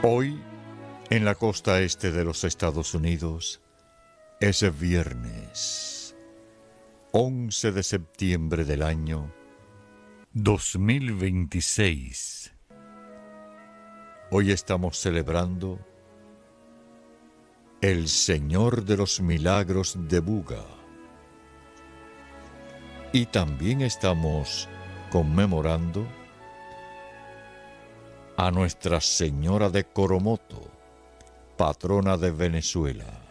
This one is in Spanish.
Hoy, en la costa este de los Estados Unidos, es viernes 11 de septiembre del año 2026. Hoy estamos celebrando el Señor de los Milagros de Buga. Y también estamos conmemorando a Nuestra Señora de Coromoto, patrona de Venezuela.